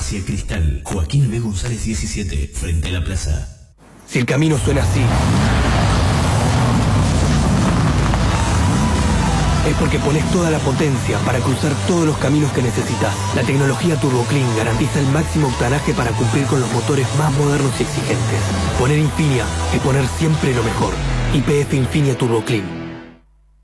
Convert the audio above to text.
hacia Cristal, Joaquín B. González 17, frente a la plaza. Si el camino suena así, es porque pones toda la potencia para cruzar todos los caminos que necesitas. La tecnología Turbo Clean garantiza el máximo octanaje para cumplir con los motores más modernos y exigentes. Poner Infinia es poner siempre lo mejor. YPF Infinia Turbo Clean.